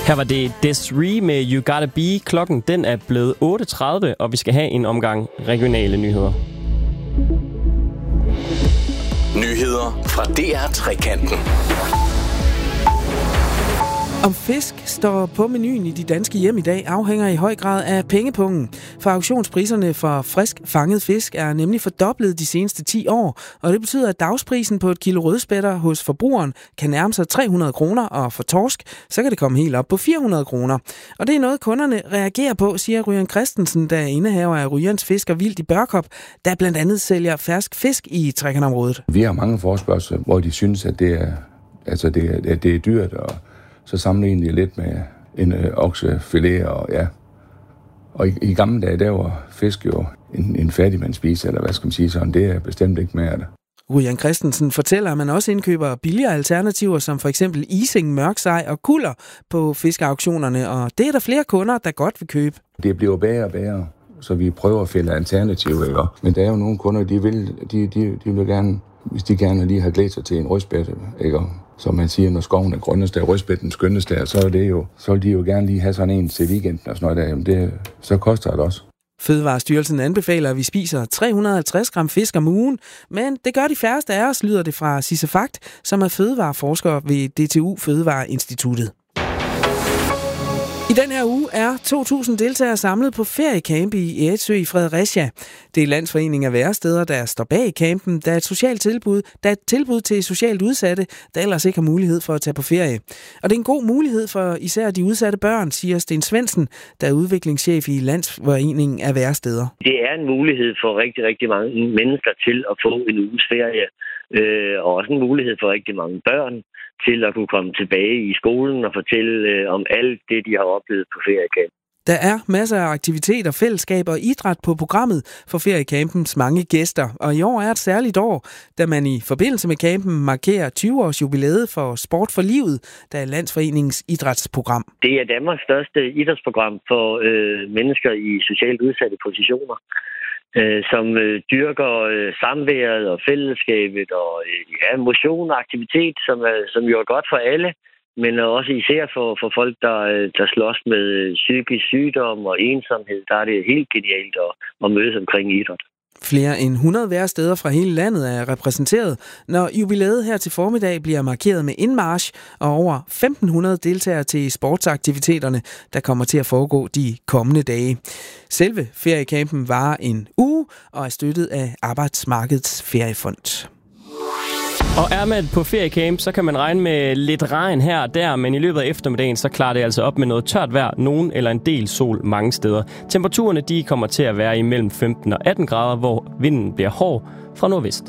Her var det Desiree med You Gotta Be. Klokken den er blevet 8.30, og vi skal have en omgang regionale nyheder. Nyheder fra DR Trekanten. Om fisk står på menuen i de danske hjem i dag, afhænger i høj grad af pengepungen. For auktionspriserne for frisk fanget fisk er nemlig fordoblet de seneste 10 år, og det betyder, at dagsprisen på et kilo rødspætter hos forbrugeren kan nærme sig 300 kroner, og for torsk, så kan det komme helt op på 400 kroner. Og det er noget, kunderne reagerer på, siger Ryan Christensen, der er indehaver af Ryans Fisk og Vildt i Børkop, der blandt andet sælger fersk fisk i Trekantområdet. Vi har mange forespørgsler, hvor de synes, at det er dyrt, og så sammenligner de lidt med en oksefilet, og i gamle dage, der var fisk jo en fattigmand spise, eller hvad skal man sige sådan, det er bestemt ikke mere af det. Ryan Christensen fortæller, at man også indkøber billigere alternativer, som for eksempel ising, mørksej og kulder på fiskeauktionerne, og det er der flere kunder, der godt vil købe. Det bliver bedre og bedre, så vi prøver at finde alternativer, ikke? Men der er jo nogle kunder, de vil gerne, hvis de gerne lige har glædt sig til en rødspætte, ikke? Som man siger, når skoven er grønnest, der er rødspætten skønnest der, så vil de jo gerne lige have sådan en til weekenden og sådan noget der. Så koster det også. Fødevarestyrelsen anbefaler, at vi spiser 350 gram fisk om ugen, men det gør de færreste af os, lyder det fra Sisse Fagt, som er fødevareforsker ved DTU Fødevareinstituttet. I den her uge er 2.000 deltagere samlet på feriecamp i Eritsø i Fredericia. Det er Landsforeningen af Væresteder, der står bag campen, der er et tilbud til socialt udsatte, der ellers ikke har mulighed for at tage på ferie. Og det er en god mulighed for især de udsatte børn, siger Sten Svendsen, der er udviklingschef i Landsforeningen af Væresteder. Det er en mulighed for rigtig, rigtig mange mennesker til at få en uges ferie, og også en mulighed for rigtig mange børn til at kunne komme tilbage i skolen og fortælle om alt det, de har oplevet på feriecamp. Der er masser af aktiviteter, fællesskab og idræt på programmet for feriecampens mange gæster. Og i år er et særligt år, da man i forbindelse med campen markerer 20-års jubilæet for Sport for Livet, der er Landsforeningens idrætsprogram. Det er Danmarks største idrætsprogram for mennesker i socialt udsatte positioner, som dyrker samværet og fællesskabet og motion og aktivitet, som jo er godt for alle, men også især for folk, der slås med psykisk sygdom og ensomhed. Der er det helt genialt at mødes omkring idræt. Flere end 100 væresteder fra hele landet er repræsenteret, når jubilæet her til formiddag bliver markeret med indmarch og over 1.500 deltagere til sportsaktiviteterne, der kommer til at foregå de kommende dage. Selve feriecampen varer en uge og er støttet af Arbejdsmarkedets Feriefond. Og er man på feriecamp, så kan man regne med lidt regn her og der, men i løbet af eftermiddagen, så klarer det altså op med noget tørt vejr, nogen eller en del sol mange steder. Temperaturerne de kommer til at være imellem 15 og 18 grader, hvor vinden bliver hård fra nordvest.